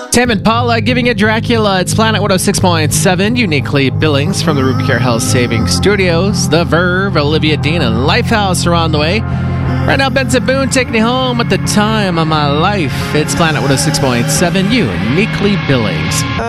Tim and Paula giving you Dracula. It's Planet 106.7, uniquely Billings from the Ruby Care Health Savings Studios. The Verve, Olivia Dean, and Lifehouse are on the way. Right now, Benson Boone taking you home at the time of my life. It's Planet 106.7, uniquely Billings.